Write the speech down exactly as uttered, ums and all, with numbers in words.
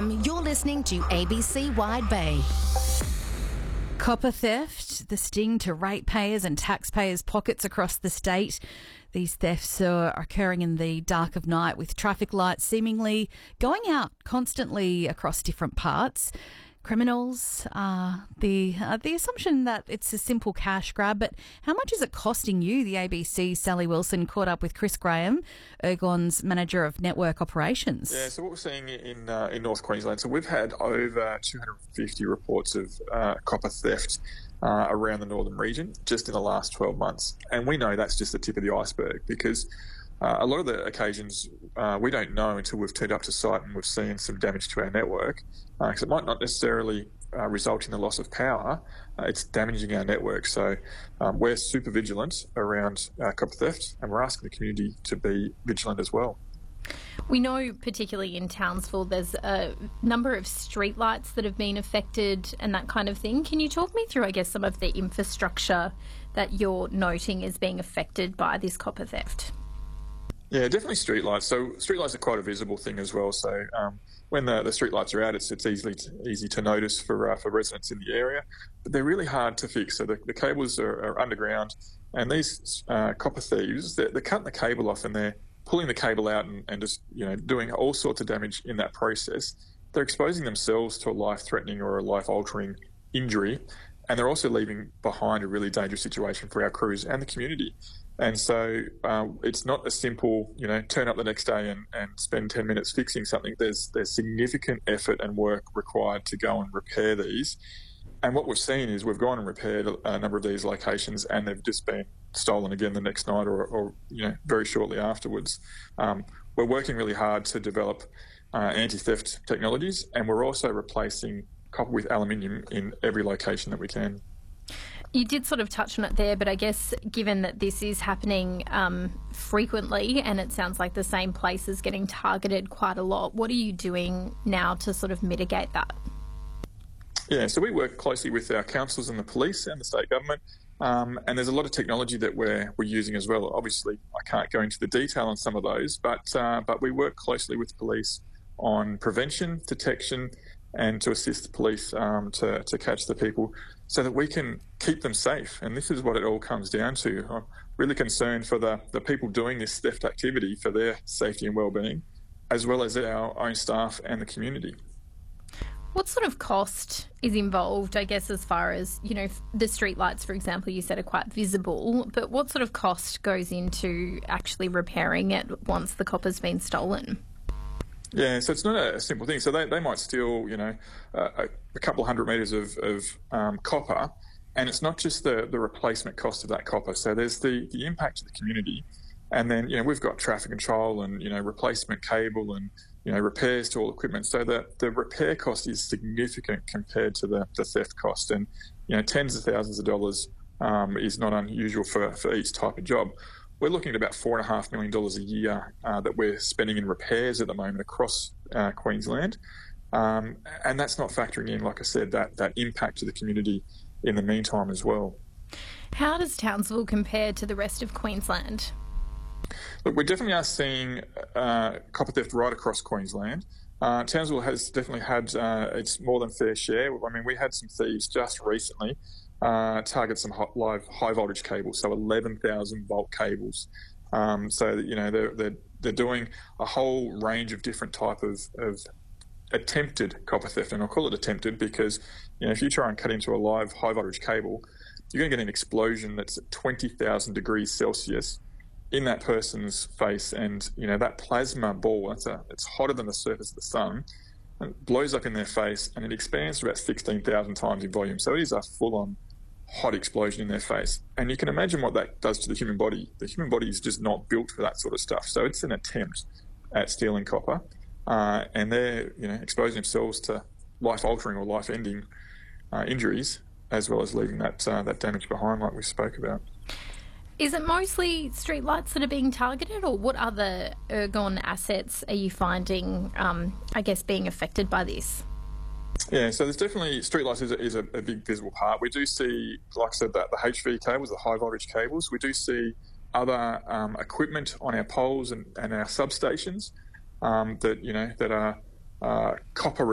M, you're listening to A B C Wide Bay. Copper theft, the sting to ratepayers and taxpayers' pockets across the state. These thefts are occurring in the dark of night with traffic lights seemingly going out constantly across different parts. Criminals, uh, the uh, the assumption that it's a simple cash grab, but how much is it costing you? The A B C's Sally Wilson caught up with Chris Graham, Ergon's Manager of Network Operations. Yeah, so what we're seeing in uh, in North Queensland, so we've had over two hundred fifty reports of uh, copper theft uh, around the northern region just in the last twelve months. And we know that's just the tip of the iceberg because uh, a lot of the occasions uh, we don't know until we've turned up to site and we've seen some damage to our network. Because uh, it might not necessarily uh, result in the loss of power, uh, it's damaging our network. So um, we're super vigilant around uh, copper theft, and we're asking the community to be vigilant as well. We know, particularly in Townsville, there's a number of streetlights that have been affected and that kind of thing. Can you talk me through, I guess, some of the infrastructure that you're noting is being affected by this copper theft? Yeah, definitely streetlights. So streetlights are quite a visible thing as well. So um, when the, the streetlights are out, it's it's easily to, easy to notice for uh, for residents in the area, but they're really hard to fix. So the, the cables are, are underground, and these uh, copper thieves, they're, they're cutting the cable off and they're pulling the cable out and, and just you know doing all sorts of damage in that process. They're exposing themselves to a life-threatening or a life-altering injury, and they're also leaving behind a really dangerous situation for our crews and the community. And so uh, it's not a simple, you know, turn up the next day and, and spend ten minutes fixing something. There's there's significant effort and work required to go and repair these. And what we've seen is we've gone and repaired a number of these locations and they've just been stolen again the next night or, or you know, very shortly afterwards. Um, we're working really hard to develop uh, anti-theft technologies, and we're also replacing copper with aluminium in every location that we can. You did sort of touch on it there, but I guess given that this is happening um, frequently and it sounds like the same place is getting targeted quite a lot, what are you doing now to sort of mitigate that? Yeah, so we work closely with our councils and the police and the state government, um, and there's a lot of technology that we're we're using as well. Obviously, I can't go into the detail on some of those, but uh, but we work closely with police on prevention, detection, and to assist the police um, to, to catch the people so that we can keep them safe. And this is what it all comes down to. I'm really concerned for the, the people doing this theft activity, for their safety and well-being, as well as our own staff and the community. What sort of cost is involved, I guess, as far as, you know, the streetlights, for example, you said are quite visible, but what sort of cost goes into actually repairing it once the copper's been stolen? Yeah, so it's not a simple thing. So they, they might steal, you know, uh, a couple of hundred metres of, of um, copper, and it's not just the, the replacement cost of that copper. So there's the, the impact to the community, and then, you know, we've got traffic control and, you know, replacement cable and, you know, repairs to all equipment. So the, the repair cost is significant compared to the, the theft cost, and, you know, tens of thousands of dollars um, is not unusual for, for each type of job. We're looking at about four and a half million dollars a year uh, that we're spending in repairs at the moment across uh, Queensland, um, and that's not factoring in, like I said, that that impact to the community in the meantime as well. How does Townsville compare to the rest of Queensland? Look, we definitely are seeing uh, copper theft right across Queensland. Uh, Townsville has definitely had uh, its more than fair share. I mean, we had some thieves just recently Uh, target some hot, live high voltage cables, so eleven thousand volt cables. Um, so that, you know, they're, they're they're doing a whole range of different type of, of attempted copper theft, and I'll call it attempted because, you know, if you try and cut into a live high voltage cable, you're going to get an explosion that's at twenty thousand degrees Celsius in that person's face, and you know that plasma ball, that's a, it's hotter than the surface of the sun. And it blows up in their face, and it expands to about sixteen thousand times in volume. So it is a full-on hot explosion in their face. And you can imagine what that does to the human body. The human body is just not built for that sort of stuff. So it's an attempt at stealing copper, uh, and they're you know exposing themselves to life-altering or life-ending uh, injuries, as well as leaving that uh, that damage behind, like we spoke about. Is it mostly streetlights that are being targeted, or what other Ergon assets are you finding, um, I guess, being affected by this? Yeah, so there's definitely, streetlights is, a, is a, a big visible part. We do see, like I said, that the H V cables, the high voltage cables. We do see other um, equipment on our poles and, and our substations um, that, you know, that are uh, copper